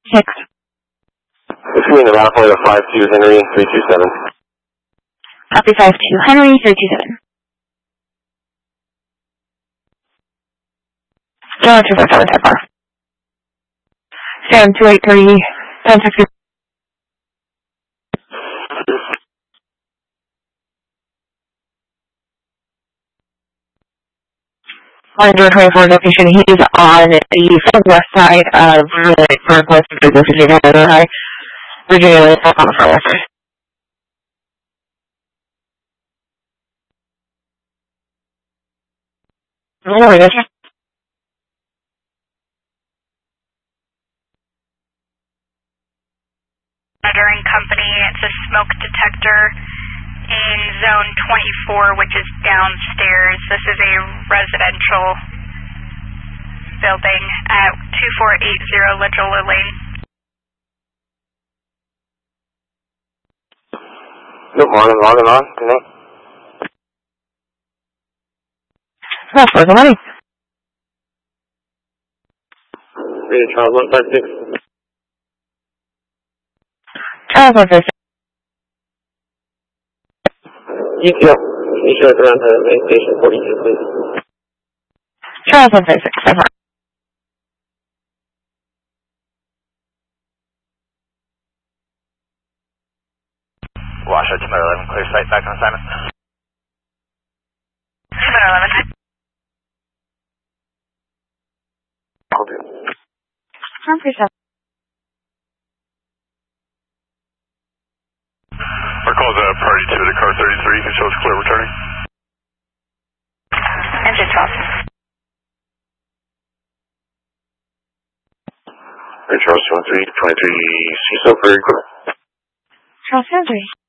6. It's me in the Raffle to 52 Henry 327. Copy 52 Henry 327. John 247 so far. Sam 2830 760. On 024 location, he's on the southwest side of Northwest Virginia, Virginia, on the far west side. Monitoring company, it's a smoke detector in zone 24, which is downstairs. This is a residential building at 2480 Lajola Lane. Good morning, logging on. Good night. That's for the money. Radio Charles 156. Charles 156. Yep. You show us around to the main station 42, please. Charles 156, so far. Washout to 11, clear site, back on assignment. 11. Farm 37. Our call's priority 2 to car 33, you can show us clear returning. Engine 12. Radio Charles 23, 23, CISO, very good. Charles 23.